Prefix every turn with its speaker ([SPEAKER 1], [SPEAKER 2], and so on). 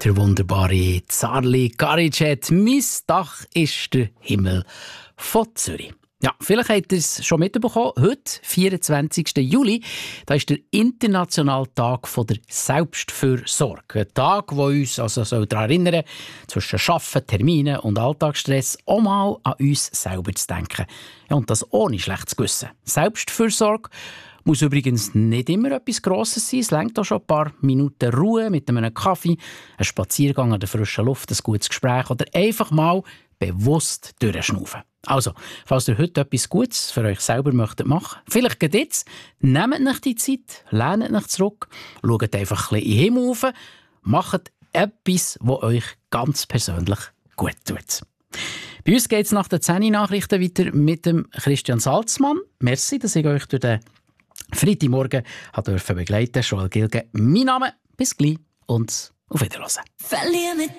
[SPEAKER 1] Der wunderbare Charlie Garicet. «Mein Dach ist der Himmel» von Zürich. Ja, vielleicht habt ihr es schon mitbekommen. Heute, 24. Juli, da ist der internationale Tag der Selbstfürsorge. Ein Tag, der uns daran erinnern soll, zwischen Arbeiten, Terminen und Alltagsstress auch mal an uns selber zu denken. Ja, und das ohne schlechtes Gewissen. Selbstfürsorge muss übrigens nicht immer etwas Grosses sein. Es reicht auch schon ein paar Minuten Ruhe mit einem Kaffee, ein Spaziergang an der frischen Luft, ein gutes Gespräch oder einfach mal bewusst durchschnaufen. Also, falls ihr heute etwas Gutes für euch selber möchtet machen, vielleicht geht jetzt, nehmt euch die Zeit, lehnt euch zurück, schaut einfach ein bisschen in den Himmel rauf, macht etwas, was euch ganz persönlich gut tut. Bei uns geht es nach den 10 Nachrichten weiter mit dem Christian Salzmann. Merci, dass ich euch durch den Freitagmorgen begleiten durfte. Joel Gilge, mein Name. Bis gleich und auf Wiederhören.